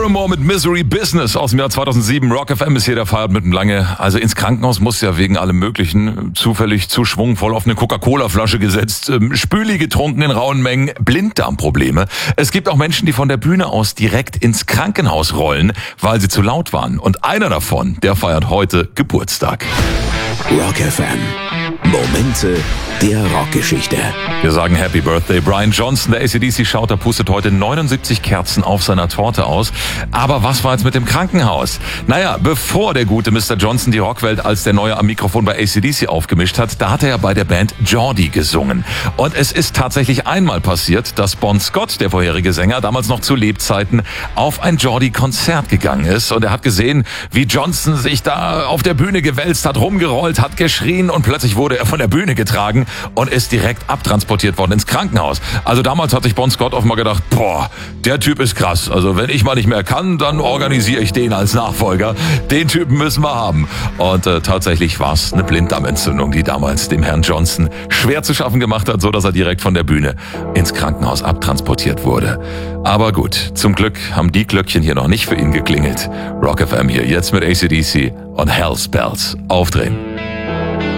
Paramore mit Misery Business aus dem Jahr 2007. Rock FM ist hier der Feierabend mit dem Lange. Also ins Krankenhaus muss ja wegen allem Möglichen. Zufällig zu schwungvoll auf eine Coca-Cola-Flasche gesetzt, Spüli getrunken in rauen Mengen, Blinddarmprobleme. Es gibt auch Menschen, die von der Bühne aus direkt ins Krankenhaus rollen, weil sie zu laut waren. Und einer davon, der feiert heute Geburtstag. Rock FM. Momente der Rockgeschichte. Wir sagen Happy Birthday. Brian Johnson, der AC/DC-Schauter, pustet heute 79 Kerzen auf seiner Torte aus. Aber was war jetzt mit dem Krankenhaus? Naja, bevor der gute Mr. Johnson die Rockwelt als der Neue am Mikrofon bei AC/DC aufgemischt hat, da hat er ja bei der Band Geordie gesungen. Und es ist tatsächlich einmal passiert, dass Bon Scott, der vorherige Sänger, damals noch zu Lebzeiten, auf ein Geordie-Konzert gegangen ist. Und er hat gesehen, wie Johnson sich da auf der Bühne gewälzt hat, rumgerollt, hat geschrien und plötzlich wurde er von der Bühne getragen und ist direkt abtransportiert worden ins Krankenhaus. Also damals hat sich Bon Scott offenbar gedacht, boah, der Typ ist krass. Also wenn ich mal nicht mehr kann, dann organisiere ich den als Nachfolger. Den Typen müssen wir haben. Und tatsächlich war es eine Blinddarmentzündung, die damals dem Herrn Johnson schwer zu schaffen gemacht hat, so dass er direkt von der Bühne ins Krankenhaus abtransportiert wurde. Aber gut, zum Glück haben die Glöckchen hier noch nicht für ihn geklingelt. Rock FM hier, jetzt mit AC/DC und Hell's Bells. Aufdrehen.